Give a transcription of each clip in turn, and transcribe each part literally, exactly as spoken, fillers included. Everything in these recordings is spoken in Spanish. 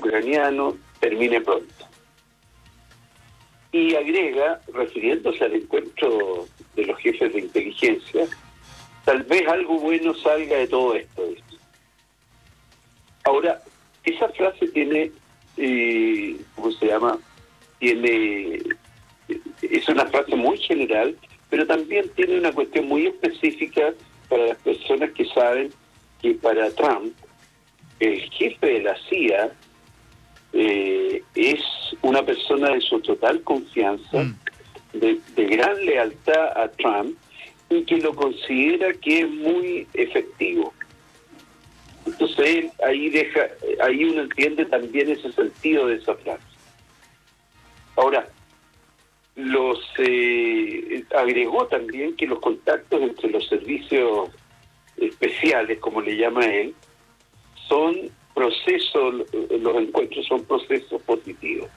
ucraniano termine pronto. Y agrega, refiriéndose al encuentro de los jefes de inteligencia, tal vez algo bueno salga de todo esto. Ahora, esa frase tiene, eh, ¿cómo se llama? Tiene, es una frase muy general, pero también tiene una cuestión muy específica para las personas que saben que para Trump, el jefe de la C I A eh, es una persona de su total confianza, mm. de, de gran lealtad a Trump, y que lo considera que es muy efectivo. Entonces él ahí deja, ahí uno entiende también ese sentido de esa frase. Ahora, los eh, agregó también que los contactos entre los servicios especiales, como le llama él, son procesos, los encuentros son procesos positivos.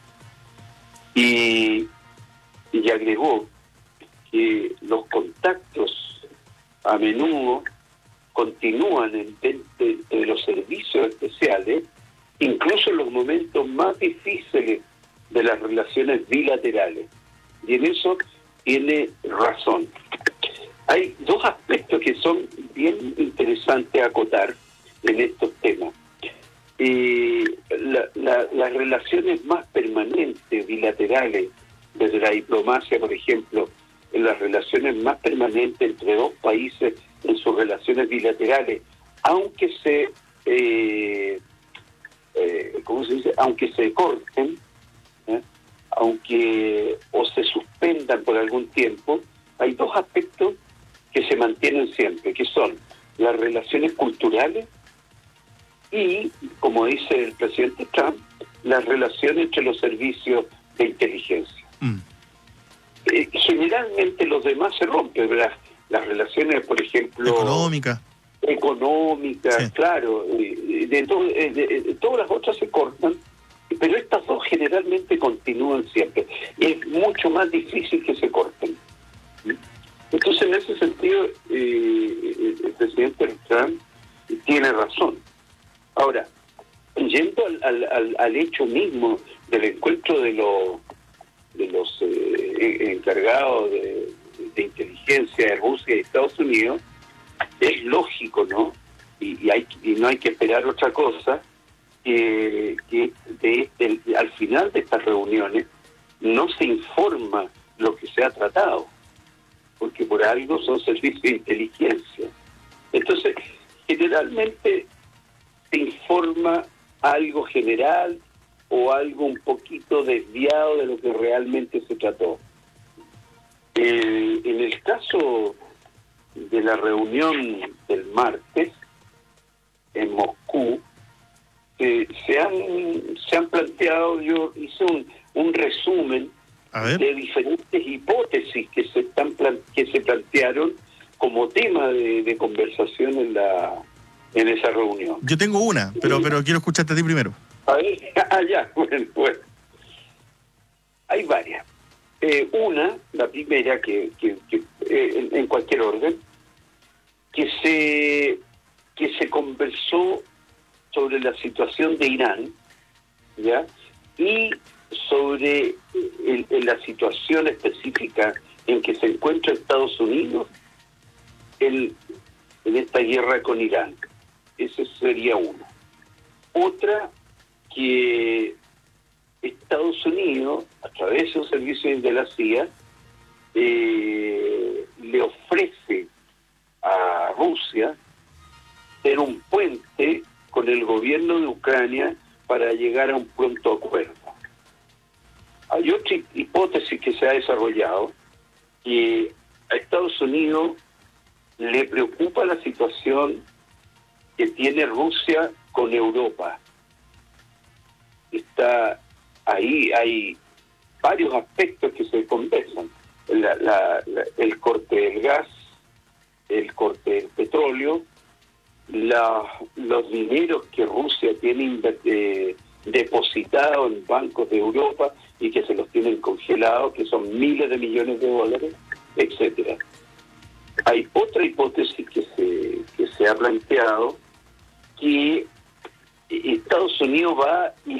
Y, y agregó que los contactos a menudo continúan en, de, de, de los servicios especiales, incluso en los momentos más difíciles de las relaciones bilaterales. Y en eso tiene razón. Hay dos aspectos que son bien interesantes a acotar en estos temas. Eh, la, la, las relaciones más permanentes bilaterales, desde la diplomacia, por ejemplo, en las relaciones más permanentes entre dos países en sus relaciones bilaterales, aunque se, eh, eh, ¿cómo se dice? Aunque se corten, ¿eh? aunque o se suspendan por algún tiempo, hay dos aspectos que se mantienen siempre, que son las relaciones culturales y, como dice el presidente Trump, las relaciones entre los servicios de inteligencia. Mm. Eh, generalmente los demás se rompen, ¿verdad? Las relaciones, por ejemplo... Económicas. Económicas, sí. Claro. De, de, to, de, de todas las otras se cortan, pero estas dos generalmente continúan siempre. Y es mucho más difícil que se corten. Entonces, en ese sentido, eh, el presidente Trump tiene razón. Ahora, yendo al, al, al, al hecho mismo del encuentro de los de los eh, encargados de, de inteligencia de Rusia y Estados Unidos, es lógico, ¿no? Y, y, hay, y no hay que esperar otra cosa, que, que de, de, de, al final de estas reuniones no se informa lo que se ha tratado, porque por algo son servicios de inteligencia. Entonces, generalmente se informa algo general o algo un poquito desviado de lo que realmente se trató. Eh, en el caso de la reunión del martes en Moscú, eh, se han se han planteado, yo hice un, un resumen de diferentes hipótesis que se están que se plantearon como tema de, de conversación en la en esa reunión. Yo tengo una, pero pero quiero escucharte a ti primero. A ver, ah, ya, bueno, bueno. Hay varias. Eh, una, la primera, que, que, que eh, en, en cualquier orden, que se que se conversó sobre la situación de Irán, ¿ya? Y sobre el, el, la situación específica en que se encuentra Estados Unidos en, en esta guerra con Irán. Esa sería una. Otra, que Estados Unidos, a través de un servicio de la C I A, eh, le ofrece a Rusia ser un puente con el gobierno de Ucrania para llegar a un pronto acuerdo. Hay otra hipótesis que se ha desarrollado, que a Estados Unidos le preocupa la situación que tiene Rusia con Europa. Está ahí, hay varios aspectos que se conversan. La, la, la, el corte del gas, el corte del petróleo, la, los dineros que Rusia tiene eh, depositados en bancos de Europa y que se los tienen congelados, que son miles de millones de dólares, etcétera. Hay otra hipótesis que se, que se ha planteado, que Estados Unidos va y